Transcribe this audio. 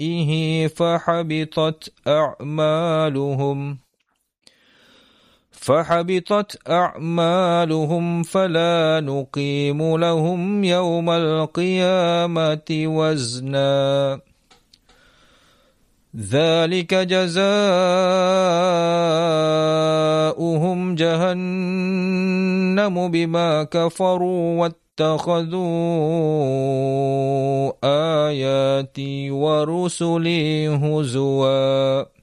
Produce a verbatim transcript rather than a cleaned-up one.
فحبطت أعمالهم فحبطت أعمالهم فلا نقيم لهم يوم القيامة وزنا ذلك جزاؤهم جهنم بما كفروا واتخذوا آياتي ورسلي هزوا